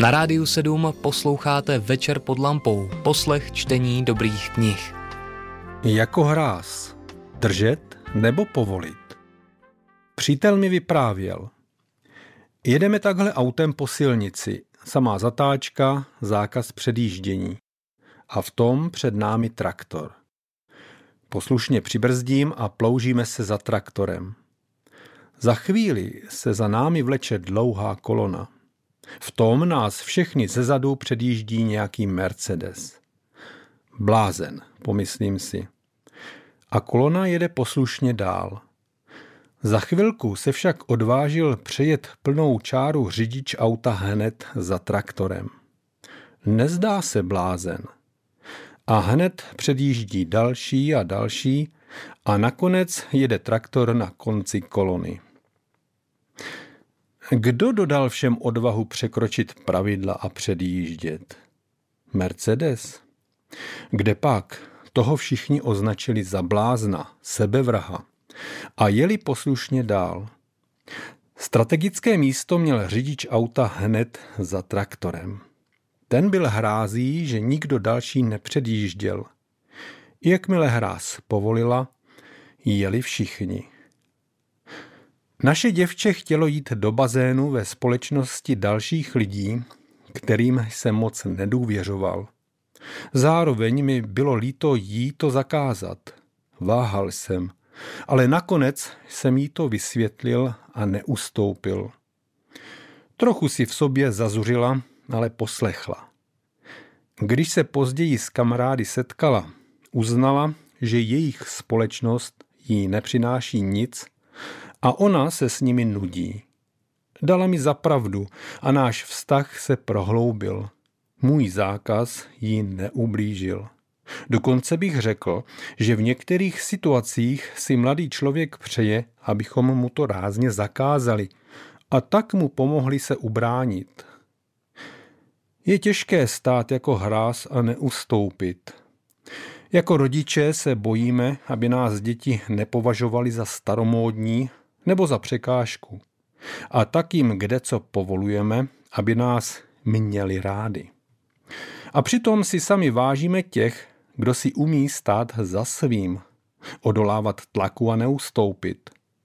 Na Rádiu 7 posloucháte Večer pod lampou, poslech čtení dobrých knih. Jako hráz, držet nebo povolit? Přítel mi vyprávěl. Jedeme takhle autem po silnici, samá zatáčka, zákaz předjíždění. A v tom před námi traktor. Poslušně přibrzdím a ploužíme se za traktorem. Za chvíli se za námi vleče dlouhá kolona. V tom nás všechny zezadu předjíždí nějaký Mercedes. Blázen, pomyslím si. A kolona jede poslušně dál. Za chvilku se však odvážil přejet plnou čáru řidič auta hned za traktorem. Nezdá se blázen. A hned předjíždí další a další a nakonec jede traktor na konci kolony. Kdo dodal všem odvahu překročit pravidla a předjíždět? Mercedes? Kdepak, toho všichni označili za blázna, sebevraha a jeli poslušně dál. Strategické místo měl řidič auta hned za traktorem. Ten byl hrází, že nikdo další nepředjížděl. Jakmile hráz povolila, jeli všichni. Naše děvče chtělo jít do bazénu ve společnosti dalších lidí, kterým jsem moc nedůvěřoval. Zároveň mi bylo líto jí to zakázat. Váhal jsem, ale nakonec jsem jí to vysvětlil a neustoupil. Trochu si v sobě zazuřila, ale poslechla. Když se později s kamarády setkala, uznala, že jejich společnost jí nepřináší nic a ona se s nimi nudí. Dala mi za pravdu a náš vztah se prohloubil. Můj zákaz jí neublížil. Dokonce bych řekl, že v některých situacích si mladý člověk přeje, abychom mu to rázně zakázali a tak mu pomohli se ubránit. Je těžké stát jako hráz a neustoupit. Jako rodiče se bojíme, aby nás děti nepovažovali za staromódní nebo za překážku. A tak jim kdeco povolujeme, aby nás měli rádi. A přitom si sami vážíme těch, kdo si umí stát za svým, odolávat tlaku a neustoupit.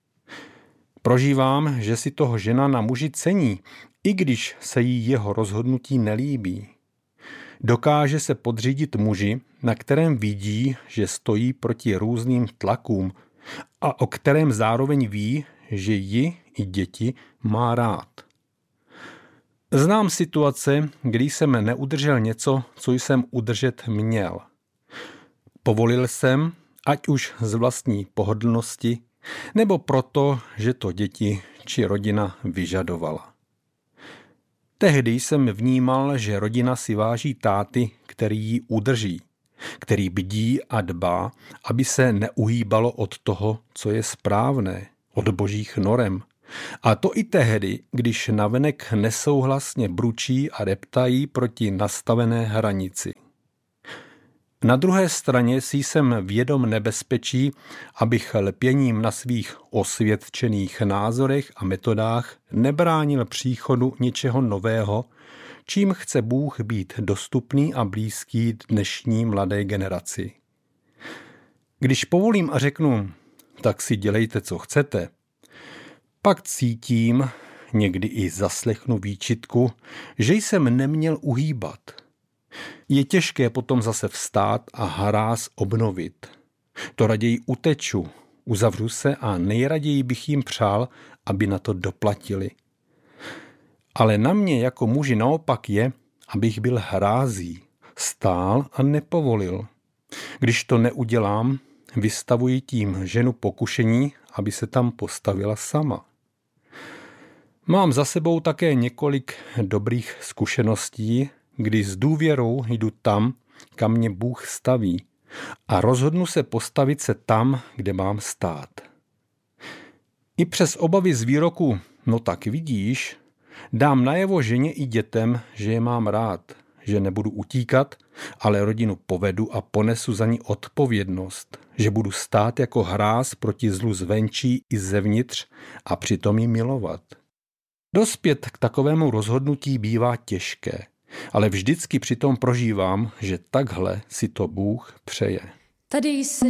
Prožívám, že si toho žena na muži cení, i když se jí jeho rozhodnutí nelíbí. Dokáže se podřídit muži, na kterém vidí, že stojí proti různým tlakům a o kterém zároveň ví, že ji i děti má rád. Znám situace, kdy jsem neudržel něco, co jsem udržet měl. Povolil jsem, ať už z vlastní pohodlnosti, nebo proto, že to děti či rodina vyžadovala. Tehdy jsem vnímal, že rodina si váží táty, který ji udrží, který bdí a dbá, aby se neuhýbalo od toho, co je správné, od božích norem. A to i tehdy, když navenek nesouhlasně bručí a reptají proti nastavené hranici. Na druhé straně si jsem vědom nebezpečí, abych lpěním na svých osvědčených názorech a metodách nebránil příchodu něčeho nového, čím chce Bůh být dostupný a blízký dnešní mladé generaci. Když povolím a řeknu, tak si dělejte, co chcete, pak cítím, někdy i zaslechnu výčitku, že jsem neměl uhýbat. Je těžké potom zase vstát a hráz obnovit. To raději uteču, uzavřu se a nejraději bych jim přál, aby na to doplatili. Ale na mě jako muži naopak je, abych byl hrází, stál a nepovolil. Když to neudělám, vystavuji tím ženu pokušení, aby se tam postavila sama. Mám za sebou také několik dobrých zkušeností, kdy s důvěrou jdu tam, kam mě Bůh staví a rozhodnu se postavit se tam, kde mám stát. I přes obavy z výroku, no tak vidíš, dám najevo ženě i dětem, že je mám rád, že nebudu utíkat, ale rodinu povedu a ponesu za ní odpovědnost, že budu stát jako hráz proti zlu zvenčí i zevnitř a přitom ji milovat. Dospět k takovému rozhodnutí bývá těžké, ale vždycky přitom prožívám, že takhle si to Bůh přeje. Tady jsi